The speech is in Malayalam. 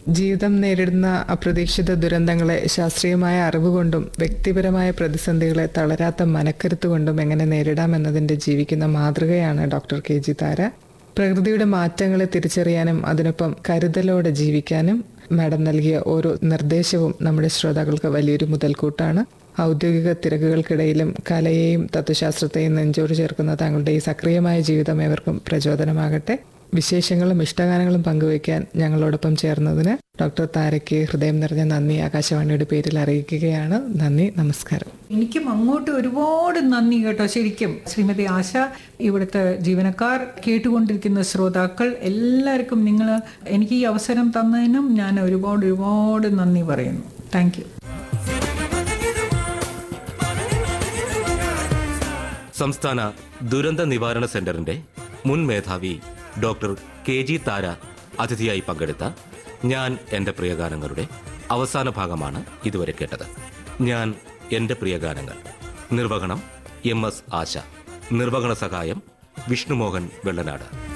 ജീവിതം നേരിടുന്ന അപ്രതീക്ഷിത ദുരന്തങ്ങളെ ശാസ്ത്രീയമായ അറിവുകൊണ്ടും വ്യക്തിപരമായ പ്രതിസന്ധികളെ തളരാത്ത മനക്കരുത്തുകൊണ്ടും എങ്ങനെ നേരിടാമെന്നതിന്റെ ജീവിക്കുന്ന മാതൃകയാണ് ഡോക്ടർ KG താര. പ്രകൃതിയുടെ മാറ്റങ്ങളെ തിരിച്ചറിയാനും അതിനൊപ്പം കരുതലോടെ ജീവിക്കാനും മാഡം നൽകിയ ഓരോ നിർദ്ദേശവും നമ്മുടെ ശ്രോതാക്കൾക്ക് വലിയൊരു മുതൽക്കൂട്ടാണ്. ഔദ്യോഗിക തിരക്കുകൾക്കിടയിലും കലയെയും തത്വശാസ്ത്രത്തെയും നെഞ്ചോട് ചേർക്കുന്ന താങ്കളുടെ ഈ സക്രിയമായ ജീവിതം ഏവർക്കും പ്രചോദനമാകട്ടെ. വിശേഷങ്ങളും ഇഷ്ടഗാനങ്ങളും പങ്കുവയ്ക്കാൻ ഞങ്ങളോടൊപ്പം ചേർന്നതിന് ഡോക്ടർ താരയ്ക്ക് ഹൃദയം നിറഞ്ഞ നന്ദി ആകാശവാണിയുടെ പേരിൽ അറിയിക്കുകയാണ്. നന്ദി, നമസ്കാരം. എനിക്കും അങ്ങോട്ട് ഒരുപാട് നന്ദി കേട്ടോ. ശരിക്കും ശ്രീമതി ആശ, ഇവിടുത്തെ ജീവനക്കാർ, കേട്ടുകൊണ്ടിരിക്കുന്ന ശ്രോതാക്കൾ എല്ലാവർക്കും നിങ്ങൾ എനിക്ക് ഈ അവസരം തന്നതിനും ഞാൻ ഒരുപാട് നന്ദി പറയുന്നു. Thank you. സംസ്ഥാന ദുരന്ത നിവാരണ സെന്ററിന്റെ മുൻ മേധാവി ഡോക്ടർ KG താര അതിഥിയായി പങ്കെടുത്ത ഞാൻ എൻ്റെ പ്രിയഗാനങ്ങളുടെ അവസാന ഭാഗമാണ് ഇതുവരെ കേട്ടത്. ഞാൻ എൻ്റെ പ്രിയഗാനങ്ങൾ. നിർവഹണം MS ആശ. നിർവഹണ സഹായം വിഷ്ണുമോഹൻ വെള്ളനാട്.